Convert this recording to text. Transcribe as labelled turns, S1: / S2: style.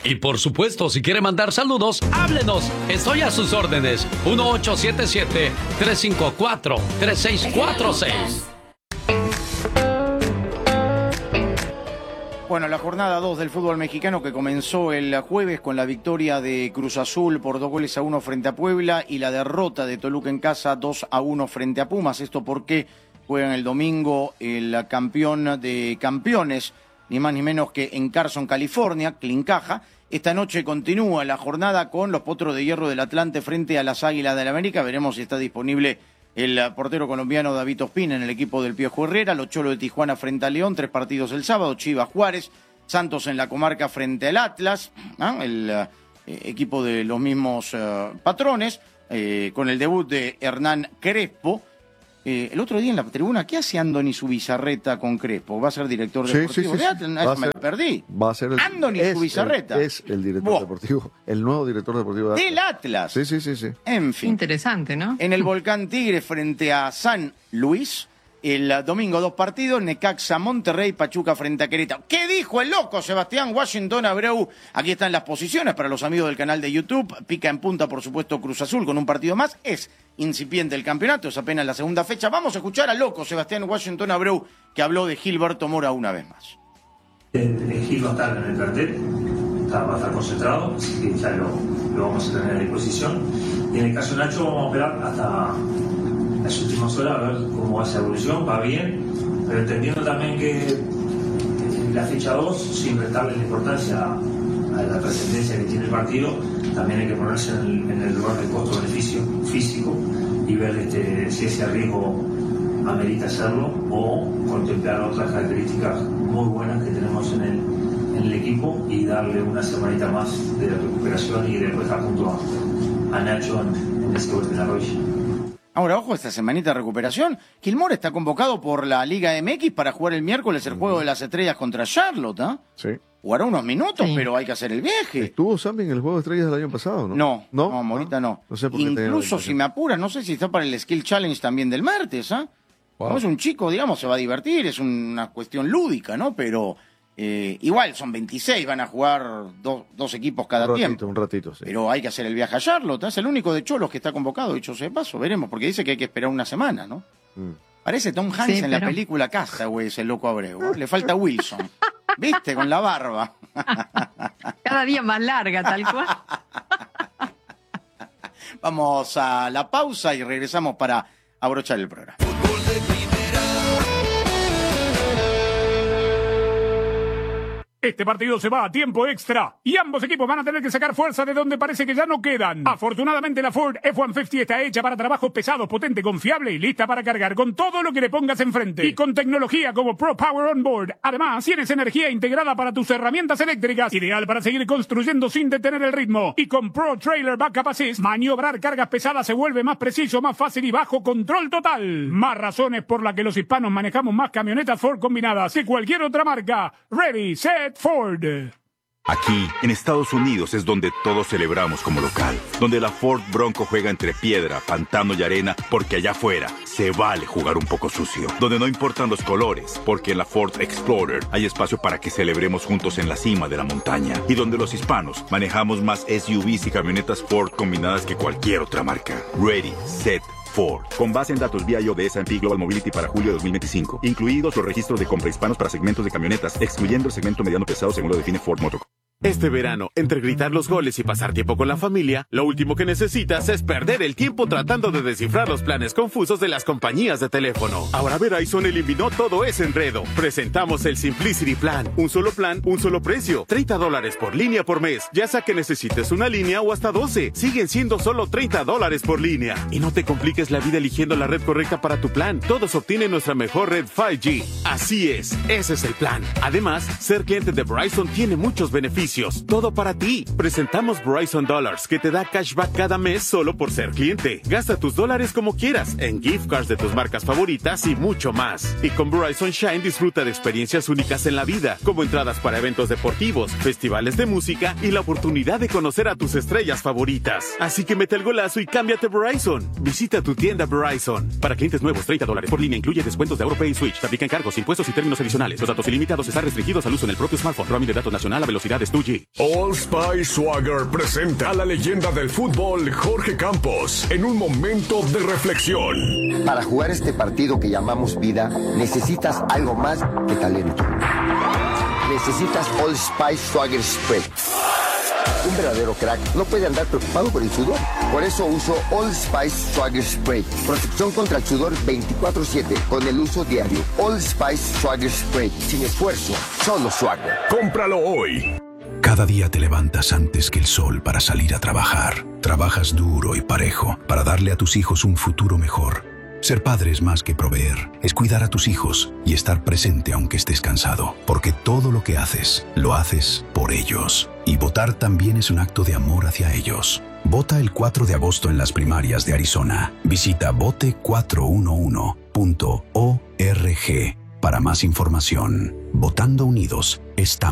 S1: Y por supuesto, si quiere mandar saludos, háblenos. Estoy a sus órdenes. 1877-354-3646.
S2: Bueno, la jornada 2 del fútbol mexicano que comenzó el jueves con la victoria de Cruz Azul por 2-1 frente a Puebla y la derrota de Toluca en casa 2-1 frente a Pumas. Esto porque juegan el domingo el campeón de campeones, ni más ni menos que en Carson, California, Clincaja. Esta noche continúa la jornada con los Potros de Hierro del Atlante frente a las Águilas del América. Veremos si está disponible el portero colombiano David Ospina en el equipo del Piojo Herrera. Los Cholos de Tijuana frente a León, 3 partidos el sábado. Chivas Juárez, Santos en la comarca frente al Atlas, el equipo de los mismos patrones, con el debut de Hernán Crespo. El otro día en la tribuna, ¿qué hace Andoni Zubizarreta con Crespo? ¿Va a ser director deportivo de Atlas? Me lo perdí.
S3: Va a ser
S2: Andoni Zubizarreta.
S3: Es el director deportivo, el nuevo director deportivo de Atlas.
S2: Del Atlas.
S3: Sí.
S2: En fin.
S4: Interesante, ¿no?
S2: En el Volcán Tigre frente a San Luis. El domingo 2 partidos, Necaxa, Monterrey, Pachuca frente a Querétaro. ¿Qué dijo el loco Sebastián Washington Abreu? Aquí están las posiciones para los amigos del canal de YouTube. Pica en punta, por supuesto, Cruz Azul con un partido más. Es incipiente el campeonato, es apenas la segunda fecha. Vamos a escuchar al loco Sebastián Washington Abreu, que habló de Gilberto Mora una vez más.
S5: Gil va a estar en el cartel, va a estar concentrado, así que ya lo vamos a tener a disposición. Y en el caso de Nacho vamos a esperar hasta las últimas horas a ver cómo va esa evolución, va bien, pero entendiendo también que en la fecha 2, sin restarle la importancia a la trascendencia que tiene el partido, también hay que ponerse en el lugar del costo-beneficio físico y ver si ese riesgo amerita hacerlo o contemplar otras características muy buenas que tenemos en el equipo y darle una semanita más de recuperación y después a punto a Nacho en ese golpe en la rodilla.
S2: Ahora, ojo, esta semanita de recuperación. Gilmore está convocado por la Liga MX para jugar el miércoles el Juego de las Estrellas contra Charlotte, ¿eh?
S3: Sí.
S2: Jugará unos minutos, pero hay que hacer el viaje.
S3: Estuvo Sammy en el Juego de Estrellas del año pasado, ¿no?
S2: No, Morita no.
S3: No sé por qué
S2: incluso si me apuras, no sé si está para el Skill Challenge también del martes, ¿ah? Wow. No es un chico, digamos, se va a divertir, es una cuestión lúdica, ¿no? Pero igual son 26, van a jugar dos equipos cada tiempo.
S3: Un ratito, sí.
S2: Pero hay que hacer el viaje a Charlotte, es el único de Cholos que está convocado, dicho sea de paso, veremos, porque dice que hay que esperar una semana, ¿no? Parece Tom Hanks en la película Castaway, ese loco Abreu, ¿no? Le falta Wilson, ¿viste? Con la barba.
S4: Cada día más larga, tal cual.
S2: Vamos a la pausa y regresamos para abrochar el programa.
S6: Este partido se va a tiempo extra y ambos equipos van a tener que sacar fuerza de donde parece que ya no quedan. Afortunadamente la Ford F-150 está hecha para trabajos pesados, potente, confiable y lista para cargar con todo lo que le pongas enfrente. Y con tecnología como Pro Power On Board. Además, tienes energía integrada para tus herramientas eléctricas, ideal para seguir construyendo sin detener el ritmo. Y con Pro Trailer Backup Assist, maniobrar cargas pesadas se vuelve más preciso, más fácil y bajo control total. Más razones por las que los hispanos manejamos más camionetas Ford combinadas que cualquier otra marca. Ready, set, Ford.
S7: Aquí, en Estados Unidos, es donde todos celebramos como local. Donde la Ford Bronco juega entre piedra, pantano y arena, porque allá afuera se vale jugar un poco sucio. Donde no importan los colores, porque en la Ford Explorer hay espacio para que celebremos juntos en la cima de la montaña. Y donde los hispanos manejamos más SUVs y camionetas Ford combinadas que cualquier otra marca. Ready, set, Ford. Con base en datos vía de S&P Global Mobility para julio de 2025, incluidos los registros de compra hispanos para segmentos de camionetas, excluyendo el segmento mediano pesado según lo define Ford Motor.
S8: Este verano, entre gritar los goles y pasar tiempo con la familia, lo último que necesitas es perder el tiempo tratando de descifrar los planes confusos de las compañías de teléfono. Ahora Verizon eliminó todo ese enredo. Presentamos el Simplicity Plan. Un solo plan, un solo precio. $30 por línea por mes. Ya sea que necesites una línea o hasta 12. Siguen siendo solo $30 por línea. Y no te compliques la vida eligiendo la red correcta para tu plan. Todos obtienen nuestra mejor red 5G. Así es, ese es el plan. Además, ser cliente de Verizon tiene muchos beneficios. Todo para ti. Presentamos Verizon Dollars, que te da cashback cada mes solo por ser cliente. Gasta tus dólares como quieras, en gift cards de tus marcas favoritas y mucho más. Y con Verizon Shine disfruta de experiencias únicas en la vida, como entradas para eventos deportivos, festivales de música y la oportunidad de conocer a tus estrellas favoritas. Así que mete el golazo y cámbiate Verizon. Visita tu tienda Verizon. Para clientes nuevos, $30 por línea incluye descuentos de AutoPay y Switch. Se aplican cargos, impuestos y términos adicionales. Los datos ilimitados están restringidos al uso en el propio smartphone. Roaming de datos nacional a velocidades 2G.
S9: Old Spice Swagger presenta a la leyenda del fútbol Jorge Campos en un momento de reflexión.
S10: Para jugar este partido que llamamos vida, necesitas algo más que talento. Necesitas Old Spice Swagger Spray. Un verdadero crack no puede andar preocupado por el sudor. Por eso uso Old Spice Swagger Spray. Protección contra el sudor 24/7 con el uso diario. Old Spice Swagger Spray. Sin esfuerzo, solo Swagger.
S9: ¡Cómpralo hoy!
S11: Cada día te levantas antes que el sol para salir a trabajar. Trabajas duro y parejo para darle a tus hijos un futuro mejor. Ser padre es más que proveer, es cuidar a tus hijos y estar presente aunque estés cansado, porque todo lo que haces, lo haces por ellos. Y votar también es un acto de amor hacia ellos. Vota el 4 de agosto en las primarias de Arizona. Visita vote411.org para más información. Votando Unidos, estamos